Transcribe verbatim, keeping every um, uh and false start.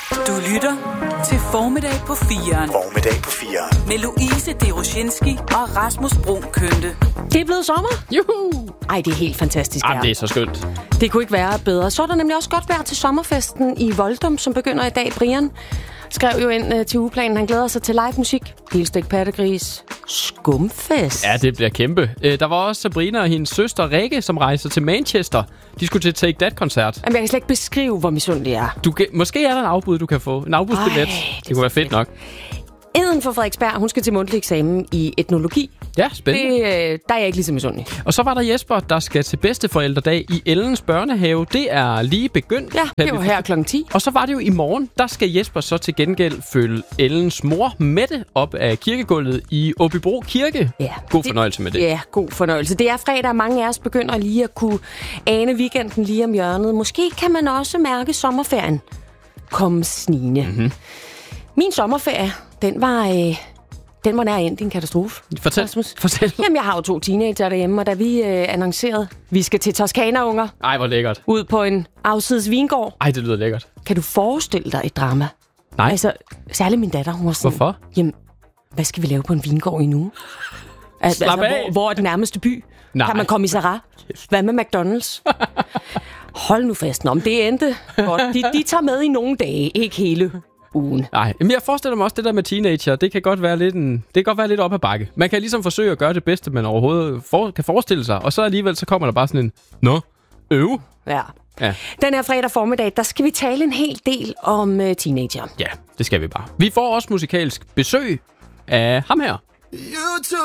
Du lytter til Formiddag på firen. Formiddag på firen. Med Louise Deroshinski og Rasmus Brun Kønte. Det er blevet sommer. Juhu! Ej, det er helt fantastisk. Jamen, det er så skønt. Det kunne ikke være bedre. Så er der nemlig også godt vejr til sommerfesten i Voldum, som begynder i dag. Brian skrev jo ind uh, til ugeplanen. Han glæder sig til live musik, pilstik pattegris, skumfest. Ja, det bliver kæmpe. Øh, der var også Sabrina og hendes søster Rikke, som rejser til Manchester. De skulle til Take That-koncert. Jamen, jeg kan slet ikke beskrive, hvor misundelig jeg er. Du kan, måske er der en afbud, du kan få. En afbudsbillet. Det, det kunne være fedt nok. Eden for Frederiksberg, hun skal til mundtlig eksamen i etnologi. Ja, spændende. Det, øh, der er jeg ikke lige så misundelig. Og så var der Jesper, der skal til bedsteforældredag i Ellens børnehave. Det er lige begyndt. Ja, det var her klokken ti. Og så var det jo i morgen, der skal Jesper så til gengæld følge Ellens mor Mette op af kirkegulvet i Åbybro Kirke. Ja, god fornøjelse med det. Ja, god fornøjelse. Det er fredag, og mange af os begynder lige at kunne ane weekenden lige om hjørnet. Måske kan man også mærke sommerferien komme snigende. Mm-hmm. Min sommerferie, den var... Øh, Den var nær endt i en katastrofe. Fortæl. Rasmus. Fortæl. Jamen, jeg har jo to teenager derhjemme, og da vi øh, annoncerede, vi skal til Toskana-unger. Ej, hvor lækkert. Ud på en afsides vingård. Ej, det lyder lækkert. Kan du forestille dig et drama? Nej. Altså, særligt min datter, hun var sådan... Hvorfor? Jamen, hvad skal vi lave på en vingård i nu? Altså, Slap af. hvor, hvor er den nærmeste by? Nej. Kan man komme i Sarah? Hvad med McDonald's? Hold nu fast. Nå, men det endte godt. De, de tager med i nogle dage, ikke hele ugen. Nej, men jeg forestiller mig også det der med teenager. Det kan godt være lidt en, det kan godt være lidt op ad bakke. Man kan ligesom forsøge at gøre det bedste, man overhovedet for, kan forestille sig. Og så alligevel så kommer der bare sådan en, nå, øv. Ja. Ja. Den her fredag formiddag, der skal vi tale en hel del om uh, teenager. Ja, det skal vi bare. Vi får også musikalsk besøg af ham her.